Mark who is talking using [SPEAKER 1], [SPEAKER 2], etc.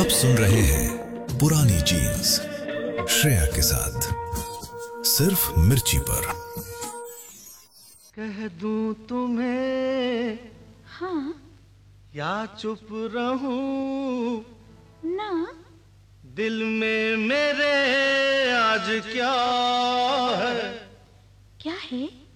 [SPEAKER 1] सुन रहे हैं पुरानी जीन्स श्रेया के साथ सिर्फ मिर्ची पर।
[SPEAKER 2] कह दूं तुम्हें
[SPEAKER 3] हाँ
[SPEAKER 2] या चुप रहूं
[SPEAKER 3] ना,
[SPEAKER 2] दिल में मेरे आज क्या है?
[SPEAKER 3] क्या है?